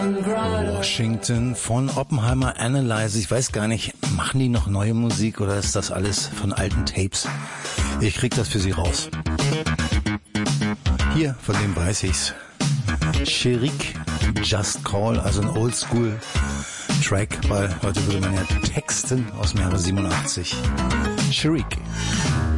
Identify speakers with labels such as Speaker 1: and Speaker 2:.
Speaker 1: Washington von Oppenheimer Analyze. Ich weiß gar nicht, machen die noch neue Musik oder ist das alles von alten Tapes? Ich krieg das für Sie raus. Hier, von dem weiß ich's. Cherik, Just Call, also ein Oldschool-Track, weil heute würde man ja texten aus dem Jahre 87. Cherik.